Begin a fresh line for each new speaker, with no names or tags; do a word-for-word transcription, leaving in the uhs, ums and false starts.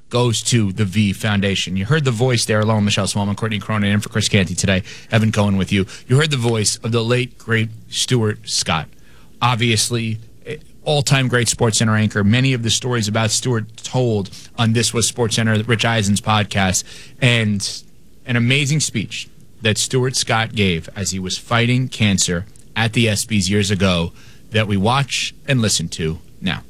goes to the V Foundation. You heard the voice there, along with Michelle Smallman, Courtney Cronin, and for Chris Canty today, Evan Cohen with you. You heard the voice of the late, great Stuart Scott. Obviously, all-time great SportsCenter anchor. Many of the stories about Stuart told on This Was SportsCenter, Rich Eisen's podcast, and an amazing speech that Stuart Scott gave as he was fighting cancer at the ESPYs years ago that we watch and listen to now.